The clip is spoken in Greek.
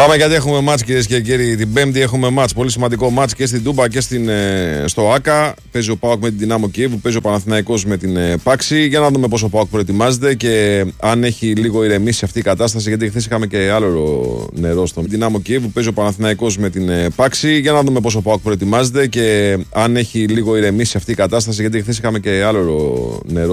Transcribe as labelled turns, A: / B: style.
A: Πάμε γιατί έχουμε μάτς, κυρίες και κύριοι. Την Πέμπτη έχουμε μάτς. Πολύ σημαντικό μάτς και στην Τούμπα και στο ΆΚΑ. Παίζει ο ΠΑΟΚ με την Δυνάμο Κιέβου, παίζει ο Παναθηναϊκός με την Πάξη. Για να δούμε πώς ο ΠΑΟΚ προετοιμάζεται και αν έχει λίγο ηρεμήσει αυτή η κατάσταση. Γιατί χθες είχαμε και άλλο νερό στο Δυνάμο Κιέβου, παίζει ο Παναθηναϊκός με την Πάξη. Για να δούμε πώς ο ΠΑΟΚ προετοιμάζεται και αν έχει λίγο ηρεμήσει αυτή η κατάσταση. Γιατί χθες είχαμε και άλλο νερό.